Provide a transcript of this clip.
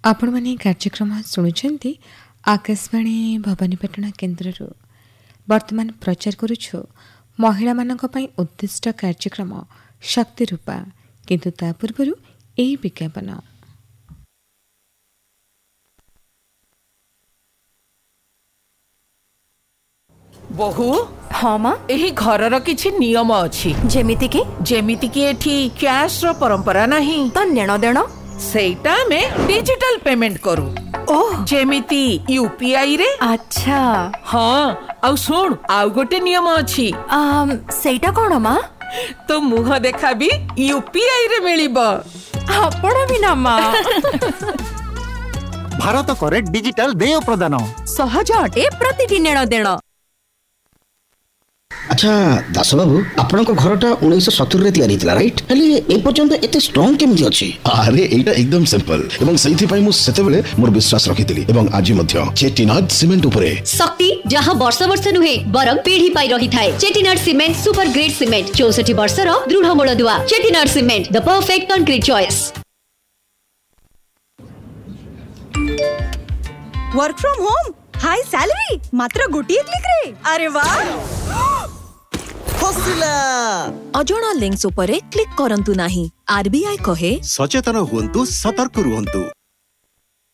आपण माने कार्यक्रम शुणुंट आकाशवाणी भवानीपाटना केन्द्र वर्तमान प्रचार करुछु महिला मानक पई उद्दिष्ट कार्यक्रम शक्ति रूपा किंतु ता पूर्व एही विज्ञापन। बहु हाँ माँ एही घरर किछि नियम अछि जेमिति कि एठी कैश रो परंपरा नहीं तो नेण देण सेटा में डिजिटल पेमेंट करू। ओह जेमिति यूपीआई रे। अच्छा हाँ आउ सुन आउ गोटे नियम अछि सेटा कोन माँ तो मुह देखा भी यूपीआई रे मिलिबो। आपण भी ना माँ भारत करे डिजिटल देय प्रदान सहज अटे प्रतिटी नेण देण। अच्छा दास बाबू आपण घरटा 1970 रे तैयारी थिला राइट हेले ए पर्यंत एते स्ट्रांग केमि अछि? अरे एटा एकदम सिंपल एवं सही पई मु सेतेबेले मोर विश्वास रखितिली एवं आज मध्य चेटिनाड सीमेंट उपरे शक्ति जहां वर्ष वर्ष नुहे बरम पीढ़ी पाई रही थाए। Chettinad cement super grade cement 64 वर्षर दृढ़ मूलदुआ। Chettinad cement the perfect concrete choice. Work from home high salary मात्र गोटिए क्लिक रे। अरे वाह फसिला अजणा लिंक्स उपरे क्लिक करंतु नाही। आरबीआई कहे सचेतन हुंतु सतर्क रुहंतु।